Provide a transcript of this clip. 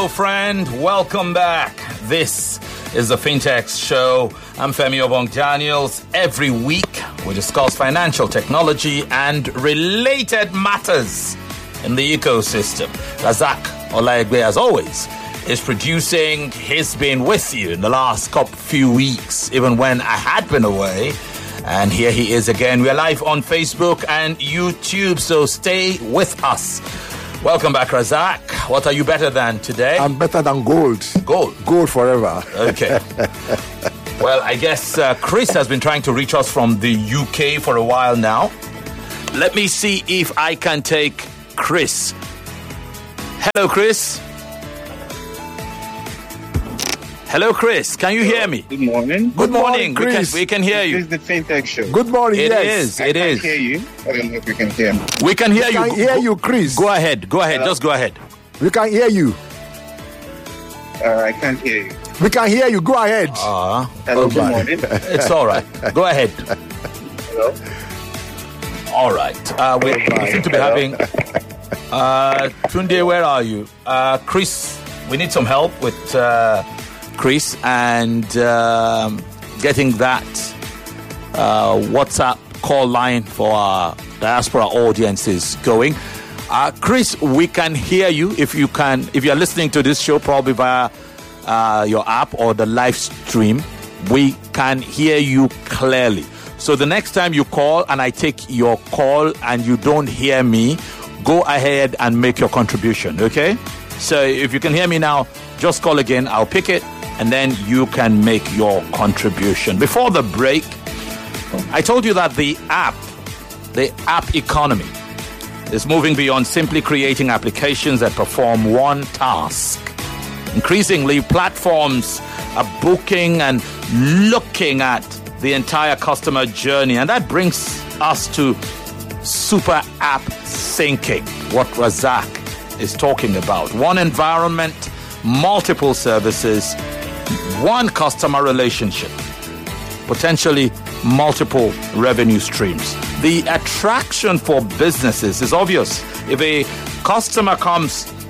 Friend, welcome back. This is the FinTech Show. I'm Femi Obong-Daniels. Every week, we discuss financial technology and related matters in the ecosystem. Razak Olaegbe, as always, is producing. He's been with you in the last few weeks, even when I had been away. And here he is again. We're live on Facebook and YouTube, so stay with us. Welcome back, Razak. What are you better than today? I'm better than gold. Gold? Gold forever. Okay. Well, I guess Chris has been trying to reach us from the UK for a while now. Let me see if I can take Chris. Hello, Chris. Hello, Chris. Can you hear me? Good morning. Good morning, Chris. We can hear you. This is the FinTech Show. Good morning. It yes. is. I can hear you. I don't know if you can hear me. We can hear We you. can hear you, Chris. Go ahead. Just go ahead. We can hear you. I can't hear you. We can hear you. Go ahead. Hello, good morning. It's all right. Go ahead. Hello. All right. We seem to be having... Tunde, where are you? Chris, we need some help with Chris and getting that WhatsApp call line for our diaspora audiences going. Chris, we can hear you if you're listening to this show probably via your app or the live stream. We can hear you clearly. So the next time you call and I take your call and you don't hear me, go ahead and make your contribution, okay? So if you can hear me now, just call again. I'll pick it and then you can make your contribution. Before the break, I told you that the app economy is moving beyond simply creating applications that perform one task. Increasingly, platforms are booking and looking at the entire customer journey, and that brings us to super app thinking, what Razak is talking about. One environment, multiple services, one customer relationship, potentially multiple revenue streams. The attraction for businesses is obvious. If a customer comes